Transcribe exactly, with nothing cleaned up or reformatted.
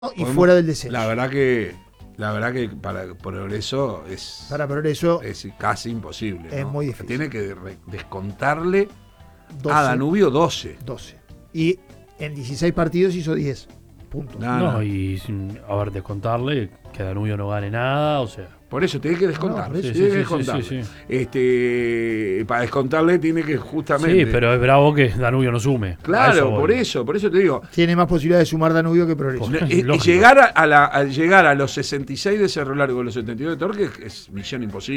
y fuera del descenso. La verdad que la verdad que para Progreso es Para Progreso es casi imposible, es ¿no? muy difícil. Tiene que re- descontarle doce, a Danubio doce. doce. Y en dieciséis partidos hizo diez puntos. No, No, no. y sin, a ver, descontarle que Danubio no gane nada, o sea. Por eso tiene que descontarle. No, sí, tiene sí, que sí, descontarle. sí, sí. Este, para descontarle tiene que justamente. Sí, pero es bravo que Danubio no sume. A Claro, voy. por eso, por eso te digo. Tiene más posibilidades de sumar Danubio que Progreso. Por- Y, y lógico. llegar a, a la, a llegar a los sesenta y seis de Cerro Largo, los setenta y dos de Torque es misión imposible.